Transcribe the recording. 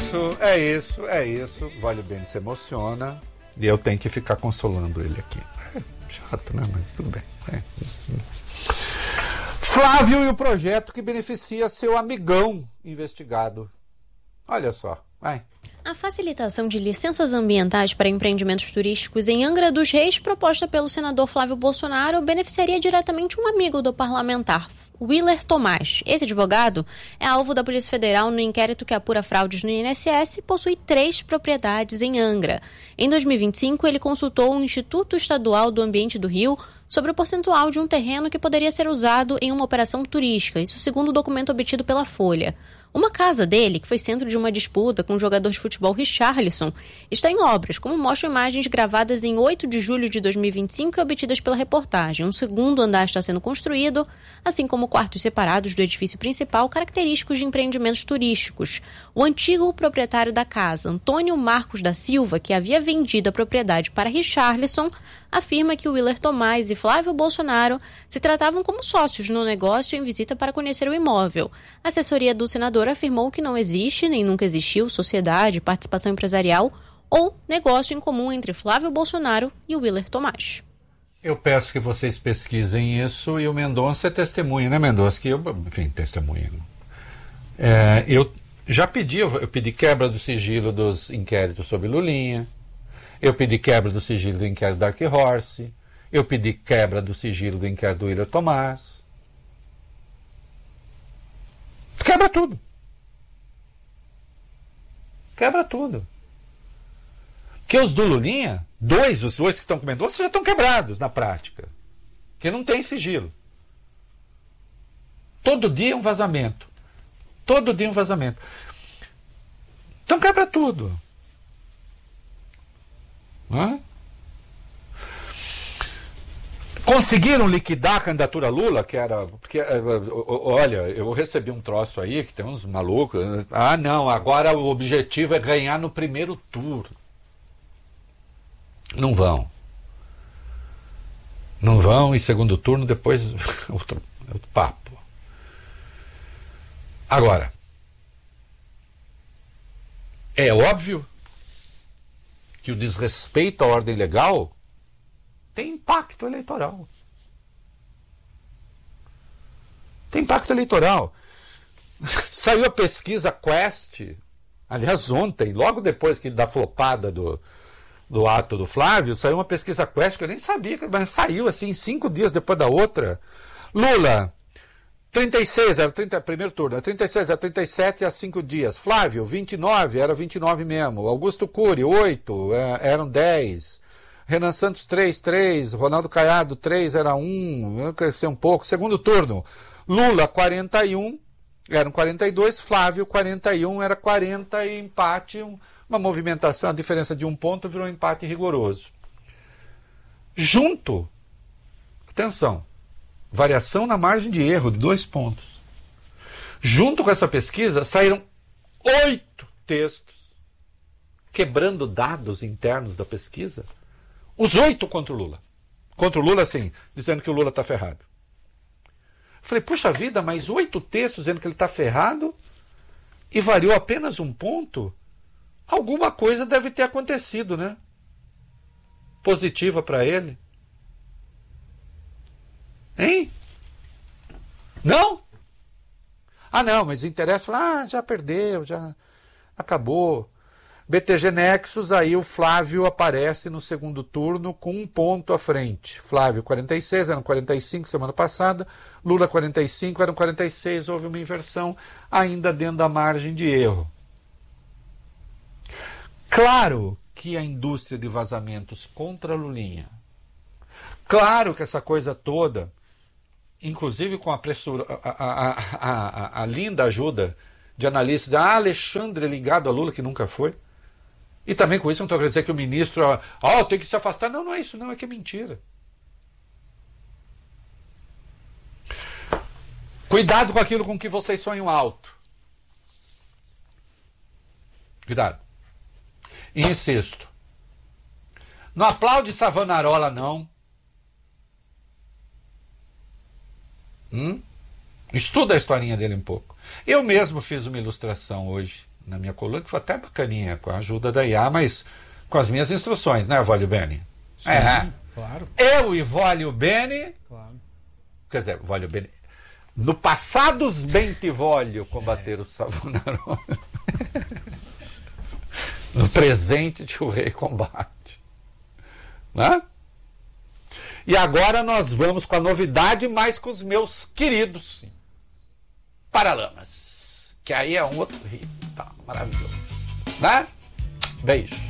isso. Vale bem, se emociona. E eu tenho que ficar consolando ele aqui. É chato, né? Mas tudo bem. Flávio e o projeto que beneficia seu amigão investigado. Olha só, vai. A facilitação de licenças ambientais para empreendimentos turísticos em Angra dos Reis, proposta pelo senador Flávio Bolsonaro, beneficiaria diretamente um amigo do parlamentar, Willer Tomás. Esse advogado é alvo da Polícia Federal no inquérito que apura fraudes no INSS e possui 3 propriedades em Angra. Em 2025, ele consultou o Instituto Estadual do Ambiente do Rio sobre o percentual de um terreno que poderia ser usado em uma operação turística, isso segundo o documento obtido pela Folha. Uma casa dele, que foi centro de uma disputa com o jogador de futebol Richarlison, está em obras, como mostram imagens gravadas em 8 de julho de 2025 e obtidas pela reportagem. Um segundo andar está sendo construído, assim como quartos separados do edifício principal, característicos de empreendimentos turísticos. O antigo proprietário da casa, Antônio Marcos da Silva, que havia vendido a propriedade para Richarlison, afirma que Willer Tomás e Flávio Bolsonaro se tratavam como sócios no negócio em visita para conhecer o imóvel. A assessoria do senador afirmou que não existe, nem nunca existiu, sociedade, participação empresarial ou negócio em comum entre Flávio Bolsonaro e Willer Tomás. Eu peço que vocês pesquisem isso e o Mendonça é testemunha, né, Mendonça? Que eu, enfim, testemunha. Eu já pedi, eu pedi quebra do sigilo dos inquéritos sobre Lulinha, eu pedi quebra do sigilo do inquérito Dark Horse, eu pedi quebra do sigilo do inquérito do Willer Tomás. Quebra tudo. Quebra tudo. Porque os do Lulinha, os dois que estão com Mendonça já estão quebrados na prática. Porque não tem sigilo. Todo dia um vazamento. Todo dia um vazamento. Então quebra tudo. Hã? Conseguiram liquidar a candidatura Lula, que era... Porque, olha, eu recebi um troço aí, que tem uns malucos. Ah, não, agora o objetivo é ganhar no primeiro turno. Não vão. Não vão, e segundo turno, depois outro papo. Agora, é óbvio que o desrespeito à ordem legal tem impacto eleitoral. Tem impacto eleitoral. Saiu a pesquisa Quest, aliás, ontem, logo depois da flopada do ato do Flávio, saiu uma pesquisa Quest que eu nem sabia, mas saiu assim, 5 dias depois da outra. Lula, 36, era primeiro turno, 36 a 37 a 5 dias. Flávio, 29, era 29 mesmo. Augusto Cury, 8, eram 10. Renan Santos, 3. Ronaldo Caiado, 3, era 1. Cresceu um pouco. Segundo turno, Lula, 41, eram 42. Flávio, 41, era 40 e empate. Uma movimentação, a diferença de 1 ponto virou um empate rigoroso. Junto, atenção, variação na margem de erro de 2 pontos. Junto com essa pesquisa, saíram 8 textos quebrando dados internos da pesquisa. Os 8 contra o Lula. Contra o Lula, assim, dizendo que o Lula está ferrado. Falei, puxa vida, mas 8 textos dizendo que ele está ferrado e variou apenas 1 ponto? Alguma coisa deve ter acontecido, né? Positiva para ele. Hein? Não? Ah, não, mas interessa, já perdeu, já acabou. BTG Nexus, aí o Flávio aparece no segundo turno com 1 ponto à frente. Flávio 46, eram 45 semana passada. Lula 45, eram 46. Houve uma inversão ainda dentro da margem de erro. Claro que a indústria de vazamentos contra a Lulinha, claro que essa coisa toda, inclusive com a linda ajuda de analistas, Alexandre ligado a Lula, que nunca foi, e também com isso não estou querendo dizer que o ministro tem que se afastar. Não, não é isso, não, é que é mentira. Cuidado com aquilo com que vocês sonham alto. Cuidado. E insisto, não aplaude Savonarola, não. Estuda a historinha dele um pouco. Eu mesmo fiz uma ilustração hoje na minha coluna, que foi até bacaninha, com a ajuda da IA, mas com as minhas instruções, né, Vólio Bene? Sim, claro. Eu e Vólio Bene, Claro. quer dizer, Vólio Bene, no passados Bentivólio combater o Savonarone. No presente Tio Rei combate. Né? E agora nós vamos com a novidade, mais com os meus queridos Paralamas. Que aí é um outro ritmo, tá, maravilhoso. Né? Beijo.